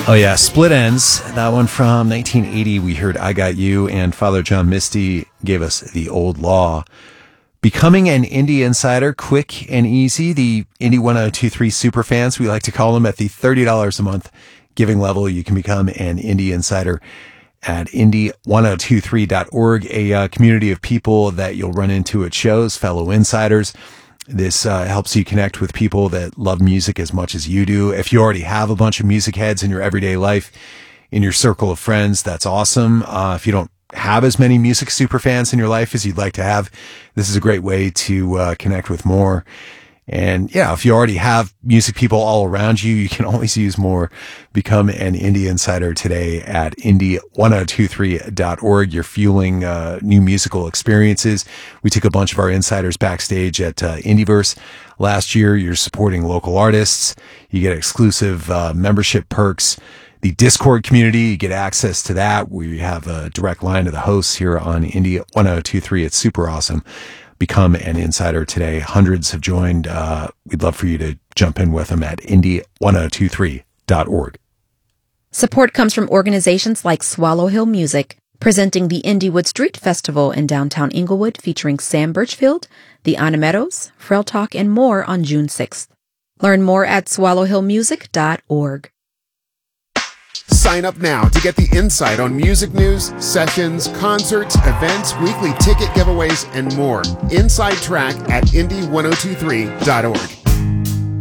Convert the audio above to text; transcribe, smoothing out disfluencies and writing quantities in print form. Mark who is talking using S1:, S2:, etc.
S1: Oh, yeah. Split Ends. That one from 1980. We heard I Got You, and Father John Misty gave us The Old Law. Becoming an Indie Insider, quick and easy. The Indie 1023 superfans, we like to call them, at the $30 a month giving level. You can become an Indie Insider at indie1023.org, a community of people that you'll run into at shows, fellow insiders. This helps you connect with people that love music as much as you do. If you already have a bunch of music heads in your everyday life, in your circle of friends, that's awesome. If you don't have as many music super fans in your life as you'd like to have, this is a great way to connect with more. And yeah, if you already have music people all around you, you can always use more. Become an Indie Insider today at indie1023.org. You're fueling new musical experiences. We took a bunch of our insiders backstage at Indieverse last year. You're supporting local artists. You get exclusive membership perks. The Discord community, you get access to that. We have a direct line to the hosts here on Indie 1023. It's super awesome. Become an insider today. Hundreds have joined. We'd love for you to jump in with them at indie1023.org.
S2: Support comes from organizations like Swallow Hill Music, presenting the Indiewood Street Festival in downtown Inglewood, featuring Sam Birchfield, the Animeros, Frail Talk, and more on June 6th. Learn more at swallowhillmusic.org.
S3: Sign up now to get the insight on music news, sessions, concerts, events, weekly ticket giveaways, and more. Inside Track at indie1023.org.